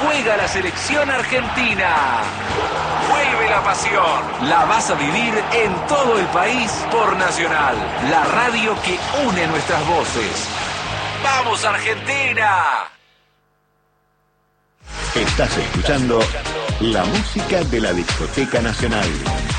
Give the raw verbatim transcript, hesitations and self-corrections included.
Juega la selección argentina. Vuelve la pasión. La vas a vivir en todo el país por Nacional, la radio que une nuestras voces. ¡Vamos, Argentina! Estás escuchando la música de la Discoteca Nacional.